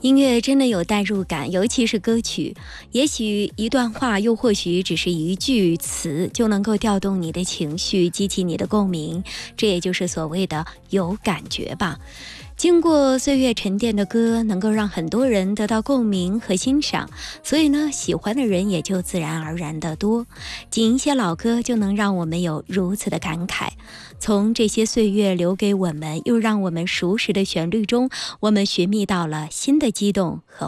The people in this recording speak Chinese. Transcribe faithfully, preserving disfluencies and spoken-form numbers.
音乐真的有代入感，尤其是歌曲，也许一段话，又或许只是一句词，就能够调动你的情绪，激起你的共鸣，这也就是所谓的有感觉吧。经过岁月沉淀的歌，能够让很多人得到共鸣和欣赏，所以呢，喜欢的人也就自然而然的多。仅一些老歌就能让我们有如此的感慨。从这些岁月留给我们又让我们熟识的旋律中，我们寻觅到了新的激动和